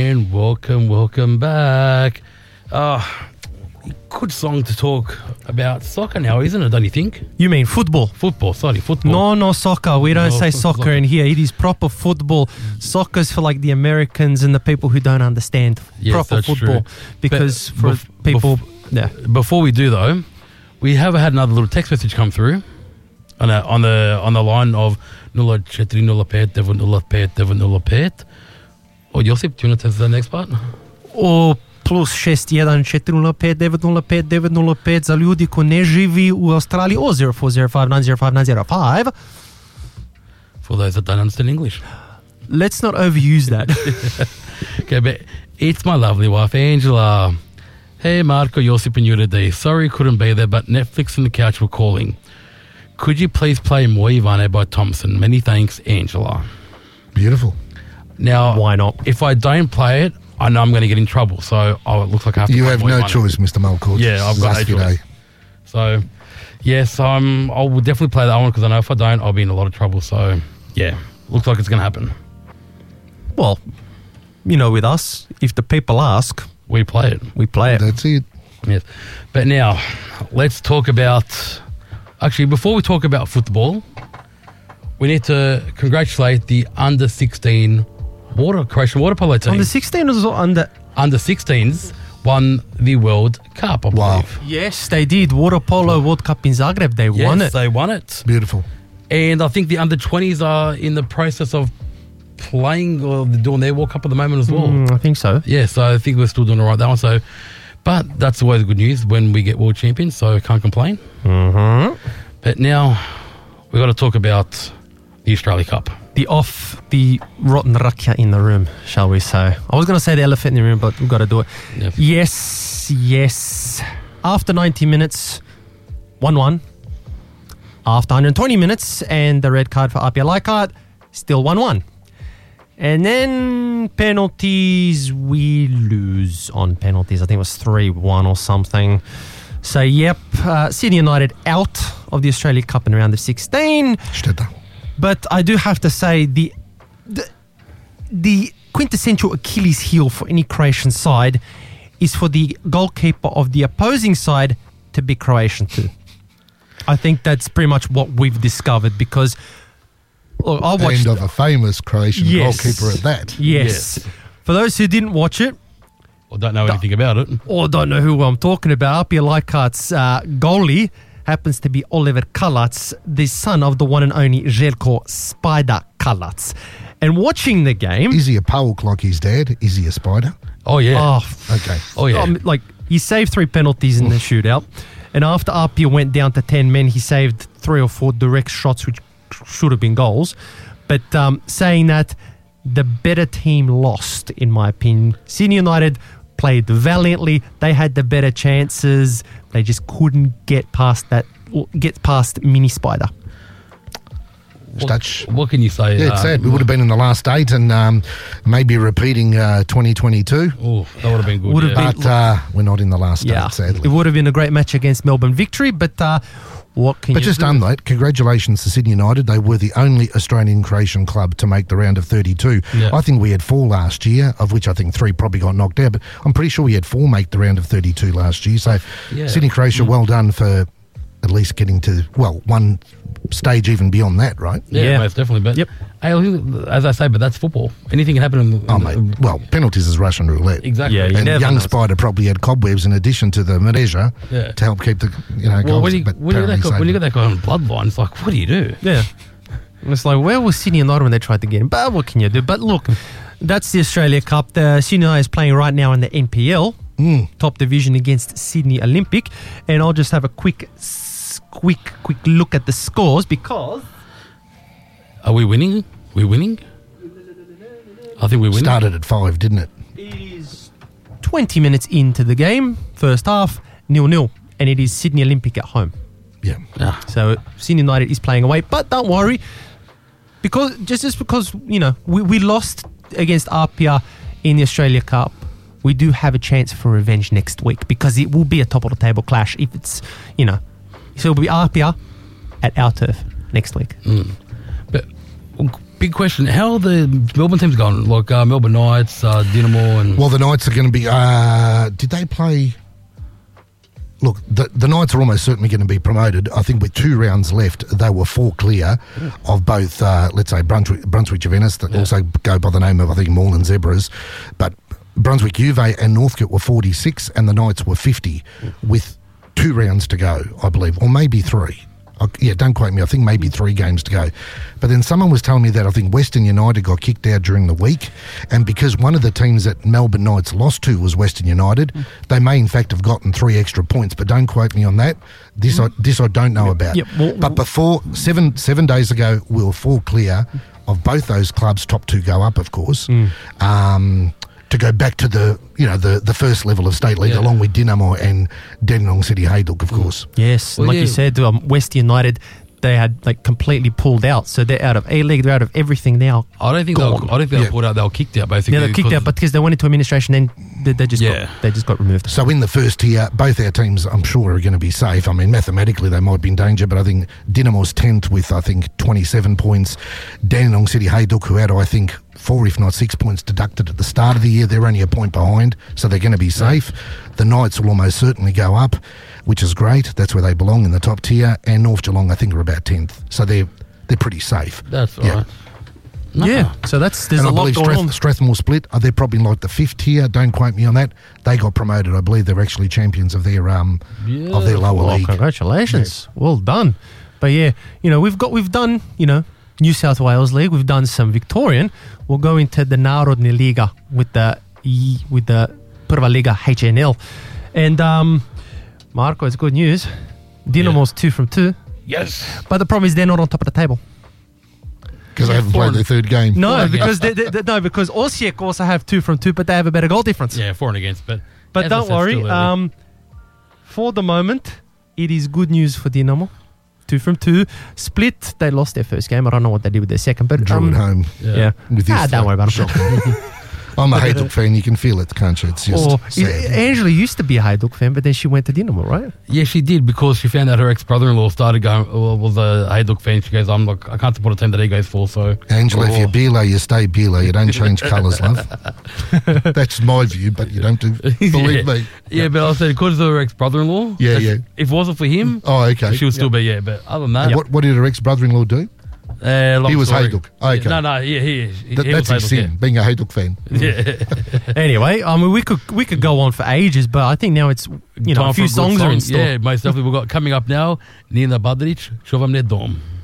And welcome back. Good song to talk about soccer now, isn't it, don't you think? You mean football? Football. No, soccer. We don't say soccer in here. It is proper football. Soccer's for like the Americans and the people who don't understand proper football. True. Because people... Before we do, though, we have had another little text message come through on the line of 0405 Oh, Josip, do you want to test the next part? Or +61 405 905 905 za ljudi ko ne živi u Australiji, or 0405 905 905. For those that don't understand English. Let's not overuse that. Okay, but it's my lovely wife, Angela. Hey, Marco, Josip and you today. Sorry couldn't be there, but Netflix and the couch were calling. Could you please play Moi Vane by Thompson? Many thanks, Angela. Beautiful. Now, why not? If I don't play it, I know I'm going to get in trouble. So it looks like I have to. You play have Moi no Vane. choice, Mr. Malcourt. Yeah, I've got no choice. So, yes, I will definitely play that one because I know if I don't, I'll be in a lot of trouble. So, yeah, looks like it's going to happen. Well, you know, with us, if the people ask, we play it. That's it. Yes. But now, let's talk about... Actually, before we talk about football, we need to congratulate the under-16 Croatian water polo team. Under-16 or Under-16s won the World Cup, I believe. Yes, they did. Water polo World Cup in Zagreb. They won it. Yes, they won it. Beautiful. And I think the under-20s are in the process of playing or doing their World Cup at the moment as well. I think so. Yeah, so I think we're still doing all right that one. So, but that's always good news when we get world champions, so can't complain. Mm-hmm. But now we've got to talk about the Australia Cup. The rotten rakia in the room, shall we say. I was going to say the elephant in the room, but we've got to do it. Yep. Yes. After 90 minutes, 1-1. After 120 minutes and the red card for Apia Leichhardt, still 1-1. And then penalties, we lose on penalties. I think it was 3-1 or something. So, Sydney United out of the Australia Cup in round of 16. But I do have to say the quintessential Achilles heel for any Croatian side is for the goalkeeper of the opposing side to be Croatian too. I think that's pretty much what we've discovered because... Look, I watched of a famous Croatian goalkeeper at that. Yes. For those who didn't watch it, or don't know anything about it, or don't know who I'm talking about, Apia Leichhardt's goalie happens to be Oliver Kalatz, the son of the one and only Željko Spider Kalatz. And watching the game... Is he a Pauk like his dad? Is he a spider? Oh, yeah. Okay. Oh, yeah. He saved 3 penalties in the shootout. And after Apia went down to 10 men, he saved 3 or 4 direct shots, which should have been goals. But saying that, the better team lost, in my opinion. Sydney United played valiantly. They had the better chances. They just couldn't get past Mini Spider. What can you say? Yeah, it's sad. We would have been in the last 8 and maybe repeating 2022. Oh, that would have been good. But we're not in the last 8, sadly. It would have been a great match against Melbourne Victory, but what can you do? But just on that, congratulations to Sydney United. They were the only Australian Croatian club to make the round of 32. Yeah. I think we had 4 last year, of which I think 3 probably got knocked out, but I'm pretty sure we had 4 make the round of 32 last year. So Sydney Croatia, well done for at least getting to, one stage even beyond that, right? Yeah, most definitely. But as I say, but that's football. Anything can happen. Penalties is Russian roulette. Exactly. Yeah, and young Spider probably had cobwebs in addition to the Mreža to help keep the goals. When you get that guy on bloodline, it's like, what do you do? Yeah. It's like, where was Sydney United when they tried to get him? But what can you do? But look, that's the Australia Cup. The Sydney United is playing right now in the NPL, top division against Sydney Olympic. And I'll just have a quick look at the scores because... Are we winning? We're winning? I think we're winning. Started at 5, didn't it? It is 20 minutes into the game, first half, 0-0. And it is Sydney Olympic at home. Yeah. So Sydney United is playing away. But don't worry, because we lost against Apia in the Australia Cup, we do have a chance for revenge next week because it will be a top-of-the-table clash if it's, so it'll be Apia at our turf next week. But Big question. How are the Melbourne teams going? Like Melbourne Knights, Dynamo and... Well, the Knights are going to be... did they play... Look, the Knights are almost certainly going to be promoted. I think with 2 rounds left, they were 4 clear of both, let's say, Brunswick Juventus, that also go by the name of, I think, Moreland Zebras. But Brunswick Juve and Northcote were 46 and the Knights were 50 with 2 rounds to go, I believe, or maybe 3. Yeah, don't quote me. I think maybe 3 games to go. But then someone was telling me that I think Western United got kicked out during the week, and because one of the teams that Melbourne Knights lost to was Western United, they may in fact have gotten 3 extra points. But don't quote me on that. This I don't know about. But before 7 days ago, we were 4 clear of both those clubs. Top 2 go up, of course. To go back to the first level of state league, along with Dynamo and Dandenong City Hajduk, of course. Yes, well, like you said, West United, they had like completely pulled out, so they're out of A-League, they're out of everything now. I don't think they were pulled out. They were kicked out, basically. Yeah, they were kicked out, but because they went into administration, then they just got removed. So in the first tier, both our teams, I'm sure, are going to be safe. I mean, mathematically, they might be in danger, but I think Dynamo's 10th with, I think, 27 points. Dandenong City Hajduk, who had, I think, 4 if not 6 points deducted at the start of the year, they're only a point behind, so they're going to be safe. The Knights will almost certainly go up, which is great. That's where they belong in the top tier. And North Geelong, I think, are about 10th, so they're pretty safe. That's all right. Yeah, so there's a lot going on. Strathmore Split, they're probably like the 5th tier. Don't quote me on that. They got promoted. I believe they're actually champions of their lower league. Congratulations, well done. But yeah, we've done New South Wales League. We've done some Victorian. We'll go into the Narodni Liga with the Prva Liga HNL. And Marco, it's good news. Dynamo's 2 from 2. Yes. But the problem is they're not on top of the table. Because they haven't played their 3rd game. No, because because Osijek also have 2 from 2, but they have a better goal difference. Yeah, 4 and against. But don't worry. For the moment, it is good news for Dynamo. 2 from 2. Split, they lost their first game. I don't know what they did with their second, but drew at home. Yeah. Don't worry about it. I'm a Hajduk fan. You can feel it, can't you? It's just sad. Angela used to be a Hajduk fan, but then she went to Dynamo, right? Yeah, she did, because she found out her ex-brother-in-law started going, was a Hajduk fan. She goes, I can't support a team that he goes for. So Angela, if you're Bilo, you stay Bilo. You don't change colours, love. That's my view, but you don't believe me. Yeah, but I said, because of her ex-brother-in-law. Yeah. If it wasn't for him, okay, she would still be, but other than that. What did her ex-brother-in-law do? He was Hajduk. Okay. No, he that's his sin, being a Hajduk fan. Yeah. Anyway, I mean, we could go on for ages, but I think now it's a few songs are in store. Yeah, most definitely. We've got coming up now, Nina Badric, Šovam ne dom.